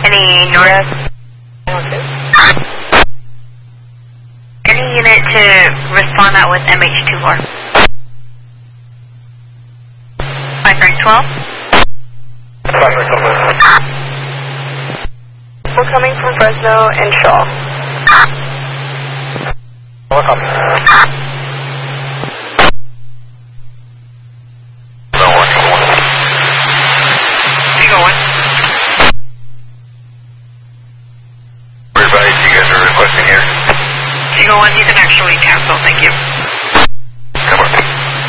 Any north? Any unit to respond that with MH24. 5 rank 12. 5 rank 12. We're coming from Fresno and Shaw. Welcome. Eagle 1. Everybody, you guys are requesting here? Eagle 1, you can actually cancel, thank you. Come on.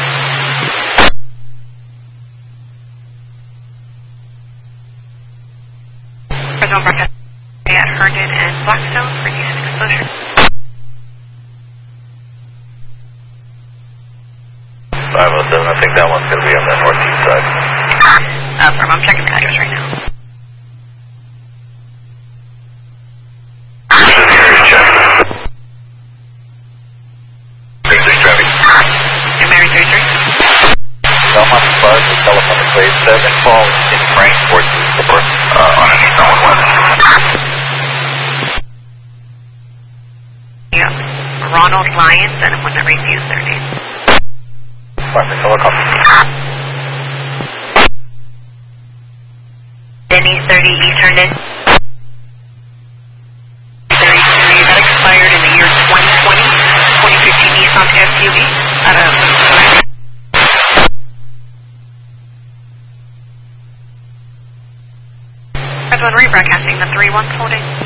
Fresno broadcast at Herndon and Blackstone for use and exposure. 507, I think that one's going to be on that northeast side. I'm checking the values right now. Mary 33. Belmont Buzz with telephone plate 7 calls in Frankfort to support on an East 111. Yeah. Ronald Lyons, and I'm going to refuse their name. Welcome. Denny 30 Eastern Day. 33, that expired in the year 2020. 2015 Nissan SUV. Press 1 rebroadcasting, the 3-1 holding.